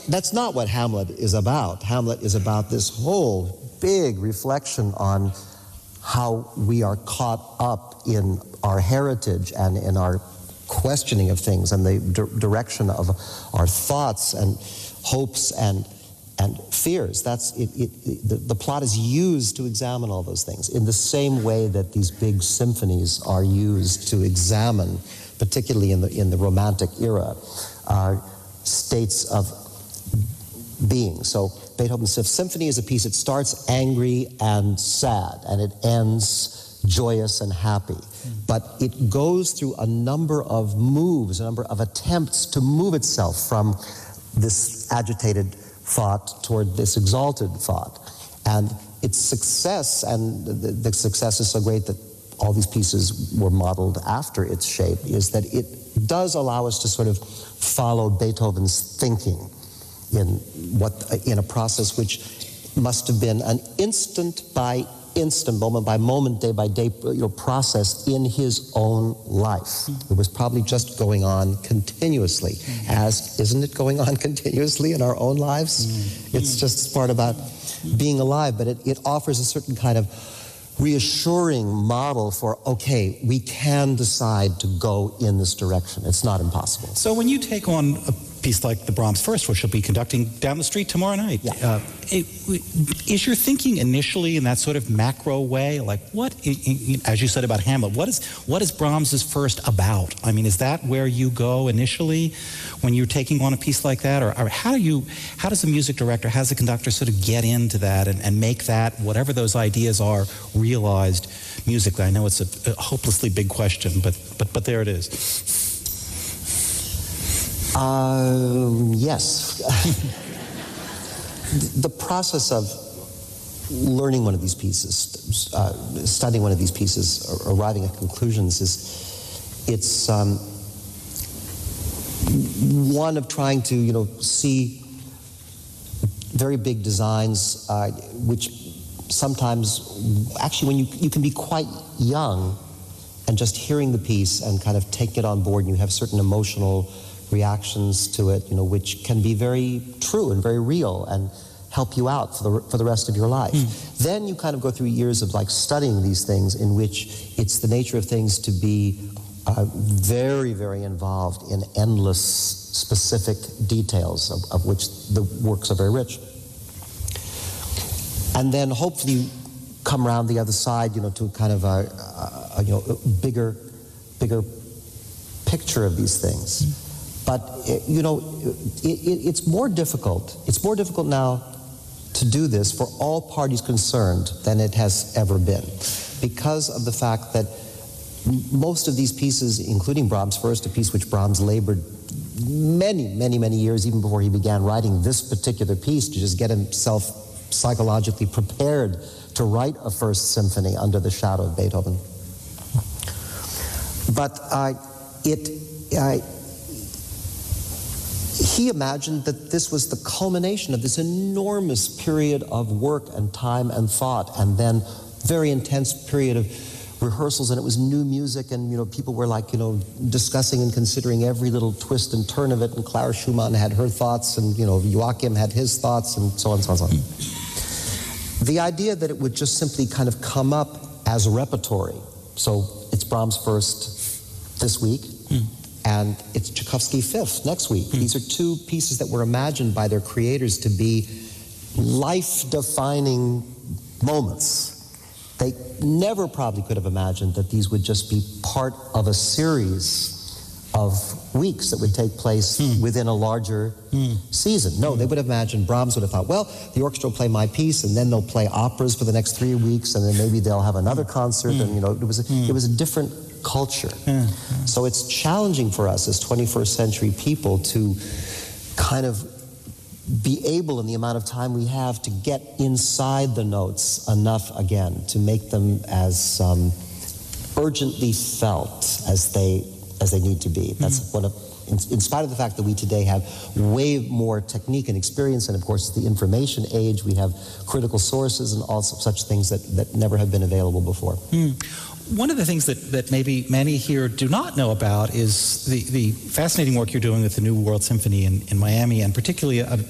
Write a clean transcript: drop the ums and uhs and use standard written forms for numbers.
that's not what Hamlet is about. Hamlet is about this whole big reflection on how we are caught up in our heritage and in our questioning of things and the direction of our thoughts and hopes and fears. That's the plot is used to examine all those things in the same way that these big symphonies are used to examine, particularly in the Romantic era, states of being. So Beethoven's Fifth Symphony is a piece that starts angry and sad, and it ends joyous and happy. But it goes through a number of moves, a number of attempts to move itself from this agitated thought toward this exalted thought. And its success, and the success is so great that all these pieces were modeled after its shape, is that it does allow us to sort of follow Beethoven's thinking in a process which must have been an instant by instant, moment by moment, day by day, process in his own life. It was probably just going on continuously, as isn't it going on continuously in our own lives? It's just part about being alive, but it offers a certain kind of reassuring model for, okay, we can decide to go in this direction. It's not impossible. So when you take on a piece like the Brahms First, which you'll be conducting down the street tomorrow night, is your thinking initially in that sort of macro way, like what, as you said about Hamlet, what is Brahms's First about? I mean, is that where you go initially when you're taking on a piece like that, or how does the music director, how does the conductor sort of get into that and make that, whatever those ideas are, realized musically? I know it's a hopelessly big question, but there it is. Yes. The process of learning one of these pieces, studying one of these pieces, or arriving at conclusions it's one of trying to, see very big designs, which sometimes, actually, when you can be quite young and just hearing the piece and kind of taking it on board, and you have certain emotional reactions to it, which can be very true and very real and help you out for the rest of your life. Then you kind of go through years of studying these things, in which it's the nature of things to be very, very involved in endless specific details of which the works are very rich. And then hopefully come around the other side, to kind of a bigger picture of these things. But, it's more difficult. It's more difficult now to do this for all parties concerned than it has ever been, because of the fact that most of these pieces, including Brahms' First, a piece which Brahms labored many, many, many years, even before he began writing this particular piece, to just get himself psychologically prepared to write a First Symphony under the shadow of Beethoven. But he imagined that this was the culmination of this enormous period of work and time and thought, and then very intense period of rehearsals, and it was new music, and people were discussing and considering every little twist and turn of it, and Clara Schumann had her thoughts, and Joachim had his thoughts, and so on and so on and so on. The idea that it would just simply kind of come up as a repertory, so it's Brahms First this week, and it's Tchaikovsky Fifth next week. These are two pieces that were imagined by their creators to be life-defining moments. They never probably could have imagined that these would just be part of a series of weeks that would take place within a larger season. No, they would have imagined, Brahms would have thought, well, the orchestra will play my piece, and then they'll play operas for the next 3 weeks, and then maybe they'll have another concert, and it was a different culture. So it's challenging for us as 21st century people to kind of be able, in the amount of time we have, to get inside the notes enough again to make them as urgently felt as they need to be. That's one of, in spite of the fact that we today have way more technique and experience, and of course the information age, we have critical sources and all such things that never have been available before. One of the things that maybe many here do not know about is the fascinating work you're doing with the New World Symphony in Miami, and particularly